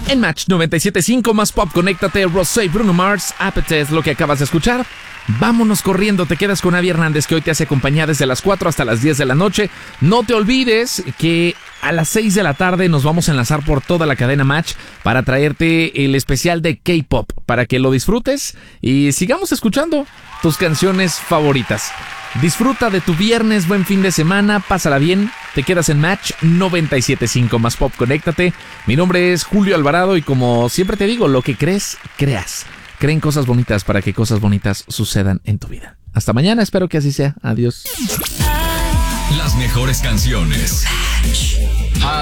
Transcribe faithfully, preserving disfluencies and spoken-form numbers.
En Match noventa y siete punto cinco más pop, conéctate, Rosé, Bruno Mars, Appetite es lo que acabas de escuchar. Vámonos corriendo, te quedas con Abby Hernández, que hoy te hace compañía desde las cuatro hasta las diez de la noche. No te olvides que a las seis de la tarde nos vamos a enlazar por toda la cadena Match para traerte el especial de K-pop, para que lo disfrutes y sigamos escuchando tus canciones favoritas. Disfruta de tu viernes, buen fin de semana, pásala bien. Te quedas en Match noventa y siete punto cinco más pop, conéctate. Mi nombre es Julio Alvarado y como siempre te digo, lo que crees, creas. Creen cosas bonitas para que cosas bonitas sucedan en tu vida. Hasta mañana, espero que así sea. Adiós. Las mejores canciones.